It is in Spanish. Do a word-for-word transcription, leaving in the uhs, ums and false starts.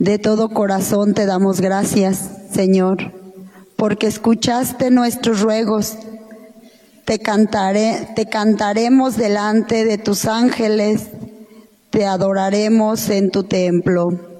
De todo corazón te damos gracias, Señor, porque escuchaste nuestros ruegos. Te cantaré, te cantaremos delante de tus ángeles, te adoraremos en tu templo.